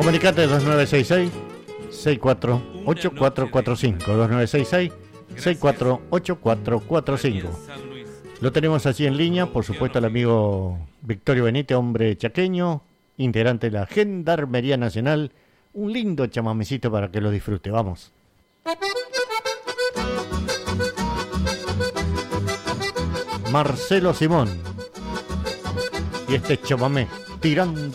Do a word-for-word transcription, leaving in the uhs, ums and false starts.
Comunicate dos nueve seis seis, seis cuatro ocho cuatro cuatro cinco, dos nueve seis seis, seis cuatro ocho cuatro cuatro cinco. Lo tenemos así en línea, por supuesto, el amigo Victorio Benítez, hombre chaqueño, integrante de la Gendarmería Nacional. Un lindo chamamecito para que lo disfrute. Vamos. Marcelo Simón y este chamamé, tirando